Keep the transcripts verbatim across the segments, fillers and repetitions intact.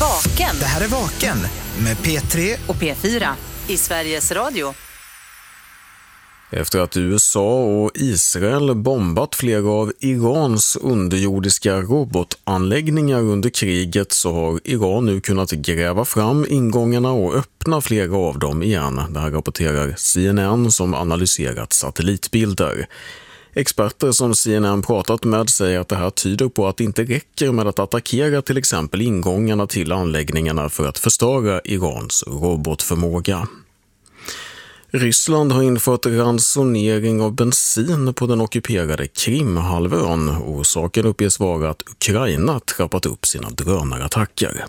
Vaken. Det här är Vaken med P tre och P fyra i Sveriges Radio. Efter att U S A och Israel bombat flera av Irans underjordiska robotanläggningar under kriget så har Iran nu kunnat gräva fram ingångarna och öppna flera av dem igen. Det här rapporterar C N N som analyserat satellitbilder. Experter som C N N pratat med säger att det här tyder på att det inte räcker med att attackera till exempel ingångarna till anläggningarna för att förstöra Irans robotförmåga. Ryssland har infört ransonering av bensin på den ockuperade Krimhalvön. Orsaken uppges vara att Ukraina trappat upp sina drönarattacker.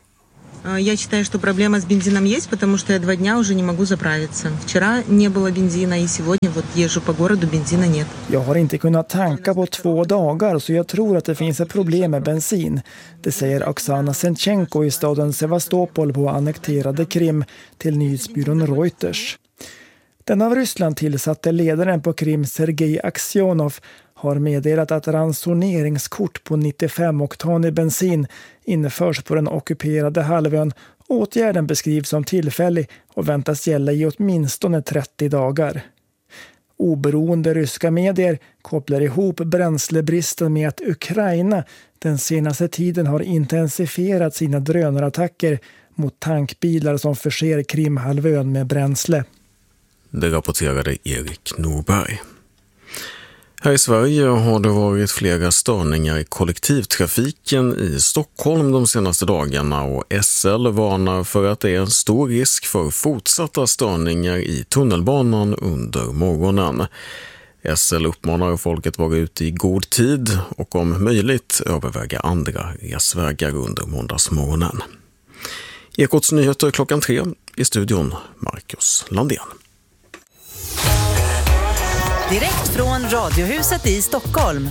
Я считаю, что проблема с бензином есть, потому что я два дня уже не могу заправиться. Вчера не было бензина, и сегодня вот езжу по gороду, бензина нет. Jag har inte kunnat tanka på två dagar så jag tror att det finns ett problem med bensin. Det säger Oksana Senchenko i staden Sevastopol på annekterade Krim till nyhetsbyrån Reuters. Den av Ryssland tillsatte ledaren på Krim, Sergej Aksionov, har meddelat att ransoneringskort på nittiofem oktanig bensin införs på den ockuperade halvön. Åtgärden beskrivs som tillfällig och väntas gälla i åtminstone trettio dagar. Oberoende ryska medier kopplar ihop bränslebristen med att Ukraina den senaste tiden har intensifierat sina drönarattacker mot tankbilar som förser Krimhalvön med bränsle. Det rapporterade Erik Norberg. Här i Sverige har det varit flera störningar i kollektivtrafiken i Stockholm de senaste dagarna och S L varnar för att det är en stor risk för fortsatta störningar i tunnelbanan under morgonen. S L uppmanar folket vara ute i god tid och om möjligt överväga andra resvägar under måndagsmorgonen. Ekots nyheter klockan tre, i studion Marcus Landén. Direkt från Radiohuset i Stockholm.